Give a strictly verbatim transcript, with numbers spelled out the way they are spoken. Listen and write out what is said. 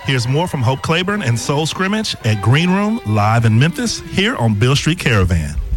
Here's more from Hope Claiborne and Soul Scrimmage at Green Room live in Memphis here on Beale Street Caravan.